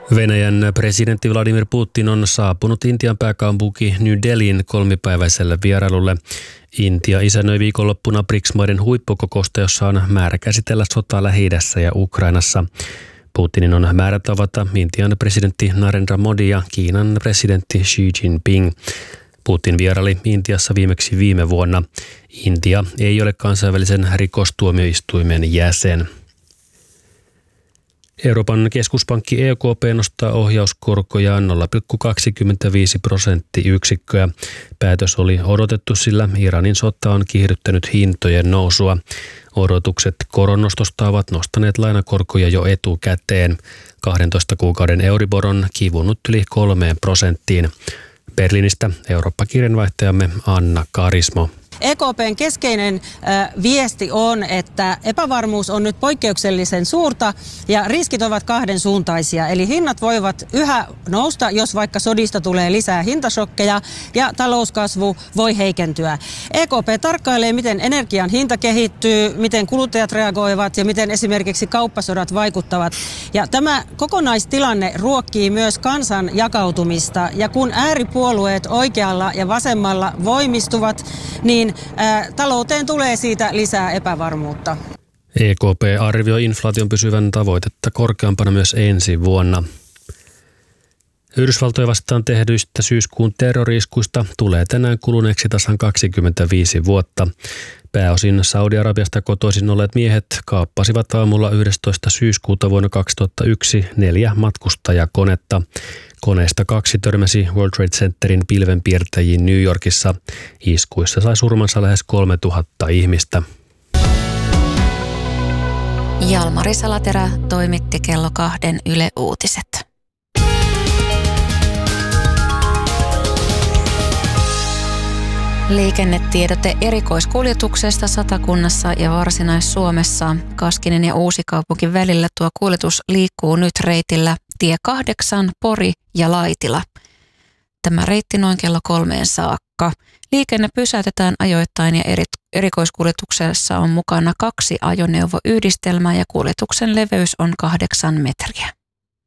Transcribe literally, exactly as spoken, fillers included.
Venäjän presidentti Vladimir Putin on saapunut Intian pääkaupunki New Delhiin kolmipäiväiselle vierailulle. Intia isännöi viikonloppuna B R I C S-maiden huippukokousta, jossa on määrä käsitellä sotaa Lähi-idässä ja Ukrainassa. Putinin on määrä tavata Intian presidentti Narendra Modi ja Kiinan presidentti Xi Jinping. Putin vieraili Intiassa viimeksi viime vuonna. Intia ei ole kansainvälisen rikostuomioistuimen jäsen. Euroopan keskuspankki E K P nostaa ohjauskorkojaan nolla pilkku kaksikymmentäviisi prosenttiyksikköä. Päätös oli odotettu, sillä Iranin sota on kiihdyttänyt hintojen nousua. Odotukset koronnostosta ovat nostaneet lainakorkoja jo etukäteen. kahdentoista kuukauden Euribor on kivunut yli kolmeen prosenttiin. Berliinistä Eurooppa-kirjanvaihtajamme Anna Karismo. E K P:n keskeinen äh, viesti on, että epävarmuus on nyt poikkeuksellisen suurta ja riskit ovat kahden suuntaisia. Eli hinnat voivat yhä nousta, jos vaikka sodista tulee lisää hintashokkeja ja talouskasvu voi heikentyä. E K P tarkkailee, miten energian hinta kehittyy, miten kuluttajat reagoivat ja miten esimerkiksi kauppasodat vaikuttavat. Ja tämä kokonaistilanne ruokkii myös kansan jakautumista. Ja kun ääripuolueet oikealla ja vasemmalla voimistuvat, niin ä, talouteen tulee siitä lisää epävarmuutta. E K P arvioi inflaation pysyvän tavoitetta korkeampana myös ensi vuonna. Yhdysvaltoja vastaan tehdyistä syyskuun terrori-iskuista tulee tänään kuluneeksi tasan kaksikymmentäviisi vuotta. Pääosin Saudi-Arabiasta kotoisin olleet miehet kaappasivat aamulla yhdestoista syyskuuta vuonna kaksituhattayksi neljä matkustajakonetta. Koneesta kaksi törmäsi World Trade Centerin pilvenpiirtäjiin New Yorkissa. Iskuissa sai surmansa lähes kolmetuhatta ihmistä. Jalmari Salaterä toimitti kello kahden Yle Uutiset. Liikennetiedote erikoiskuljetuksesta Satakunnassa ja Varsinais-Suomessa. Kaskinen ja Uusikaupunki välillä tuo kuljetus liikkuu nyt reitillä tie kahdeksan, Pori ja Laitila. Tämä reitti noin kello kolmeen saakka. Liikenne pysäytetään ajoittain ja eri, erikoiskuljetuksessa on mukana kaksi ajoneuvoyhdistelmää ja kuljetuksen leveys on kahdeksan metriä.